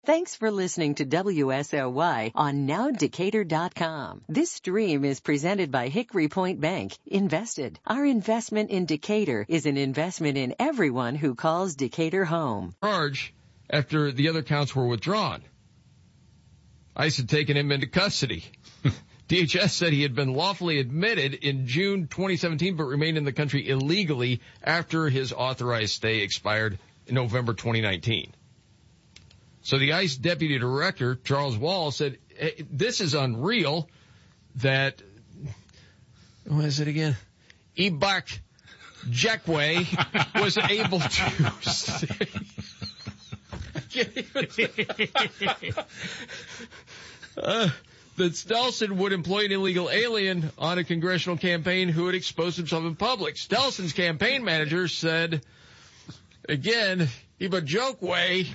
Thanks for listening to WSOY on NowDecatur.com. This stream is presented by Hickory Point Bank. Invested. Our investment in Decatur is an investment in everyone who calls Decatur home. Charge after the other counts were withdrawn. ICE had taken him into custody. DHS said he had been lawfully admitted in June 2017 but remained in the country illegally after his authorized stay expired in November 2019. So the ICE Deputy Director, Charles Wall, said, hey, this is unreal that, what is it again? Ibak Jackway was able to stay. That Stelson would employ an illegal alien on a congressional campaign who had exposed himself in public. Stelson's campaign manager said, again, Ibak Jackway,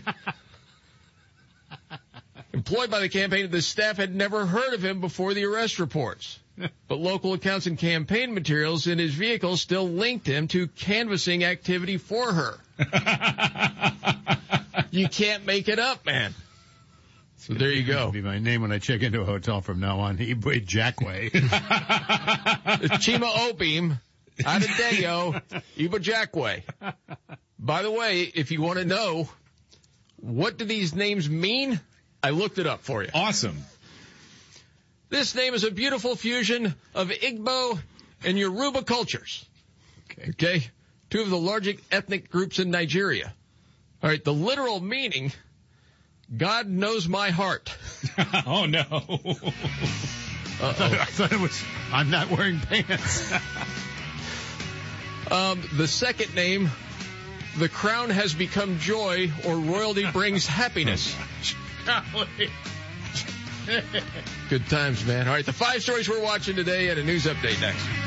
employed by the campaign, the staff had never heard of him before the arrest reports. But local accounts and campaign materials in his vehicle still linked him to canvassing activity for her. You can't make it up, man. So there you go. That'll be my name when I check into a hotel from now on. Ibak Jackway. Chima Obeem, Adedeo, Ibak Jackway. By the way, if you want to know, what do these names mean? I looked it up for you. Awesome. This name is a beautiful fusion of Igbo and Yoruba cultures. Okay? Two of the largest ethnic groups in Nigeria. All right, the literal meaning, God knows my heart. Oh, no. I thought it was, I'm not wearing pants. The second name, the crown has become joy, or royalty brings happiness. Good times, man. All right, the 5 stories we're watching today and a news update next.